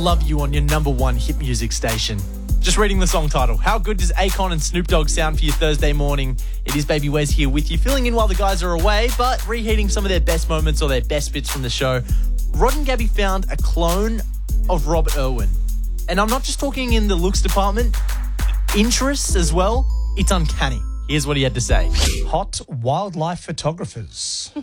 Love You on your number one hit music station. Just reading the song title. How good does Akon and Snoop Dogg sound for your Thursday morning? It is Baby Wes here with you, filling in while the guys are away, but reheating some of their best moments or their best bits from the show. Rod and Gabby found a clone of Robert Irwin. And I'm not just talking in the looks department, interests as well. It's uncanny. Here's what he had to say. Hot wildlife photographers.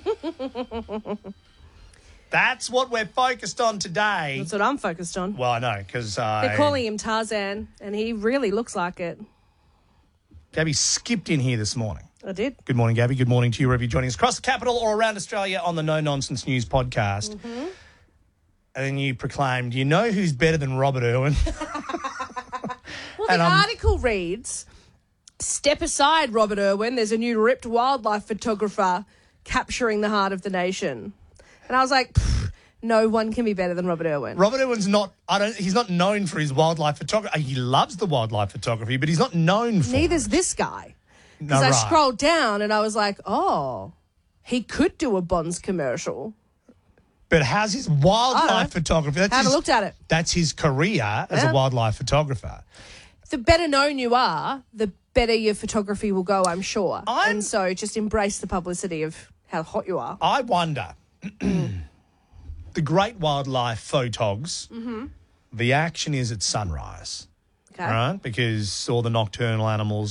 That's what we're focused on today. That's what I'm focused on. Well, I know, because They're calling him Tarzan, and he really looks like it. Gabby skipped in here this morning. I did. Good morning, Gabby. Good morning to you, wherever you're joining us across the capital or around Australia on the No Nonsense News podcast. Mm-hmm. And then you proclaimed, you know who's better than Robert Irwin? Well, the article reads, step aside, Robert Irwin. There's a new ripped wildlife photographer capturing the heart of the nation. And I was like, no one can be better than Robert Irwin. Robert Irwin's not, he's not known for his wildlife photography. He loves the wildlife photography, but he's not known for Neither's it. this guy. Because I scrolled down and I was like, oh, he could do a Bonds commercial. But how's his wildlife photography? I haven't looked at it. That's his career as a wildlife photographer. The better known you are, the better your photography will go, I'm sure. And so just embrace the publicity of how hot you are. I wonder, the great wildlife photogs, the action is at sunrise, Okay. right? Because all the nocturnal animals